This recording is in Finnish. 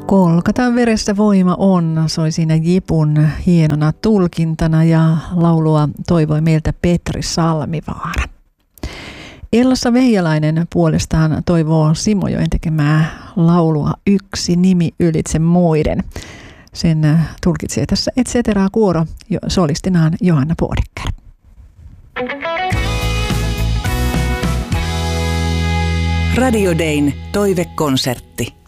Kolkatan verestä voima on, soi siinä Jipun hienona tulkintana ja laulua toivoi meiltä Petri Salmivaara. Ellassa Veijalainen puolestaan toivoo Simojoen tekemää laulua Yksi nimi ylitse muiden. Sen tulkitsee tässä Et cetera kuoro solistinaan Johanna Bodecker. Radio Dayn toivekonsertti.